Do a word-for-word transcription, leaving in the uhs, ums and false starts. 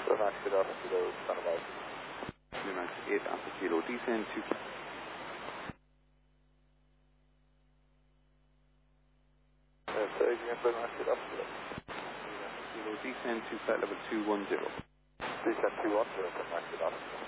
United Alpha Kilo, standby. United eight Alpha Kilo, descend to... Uh, so again, United Alpha Kilo. Kilo, descend to flight level two one zero. Descend two one zero, United Alpha Kilo.